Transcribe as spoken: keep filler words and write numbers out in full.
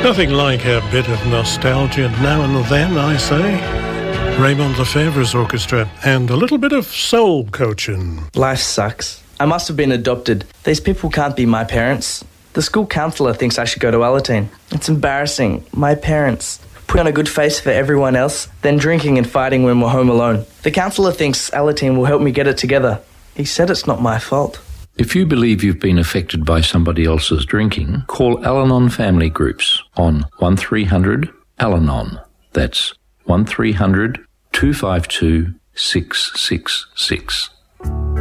Nothing like a bit of nostalgia now and then, I say. Raymond Lefebvre's orchestra and a little bit of soul coaching. Life sucks. I must have been adopted. These people can't be my parents. The school counsellor thinks I should go to Alateen. It's embarrassing. My parents put on a good face for everyone else, then drinking and fighting when we're home alone. The counsellor thinks Alateen will help me get it together. He said it's not my fault. If you believe you've been affected by somebody else's drinking, call Al-Anon Family Groups on one three hundred Al-Anon. That's one three hundred two five two six six six.